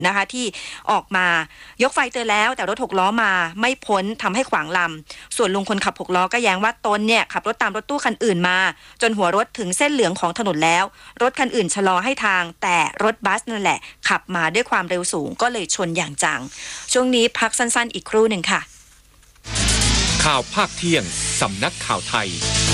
นะคะที่ออกมายกไฟเตือนแล้วแต่รถ6ล้อมาไม่พ้นทำให้ขวางลำส่วนลุงคนขับ6ล้อก็แย้งว่าตนเนี่ยขับรถตามรถตู้คันอื่นมาจนหัวรถถึงเส้นเหลืองของถนนแล้วรถคันอื่นชะลอให้ทางแต่รถบัสนั่นแหละขับมาด้วยความเร็วสูงก็เลยชนอย่างจังช่วงนี้พักสั้นๆอีกครู่หนึ่งค่ะข่าวภาคเที่ยงสำนักข่าวไทย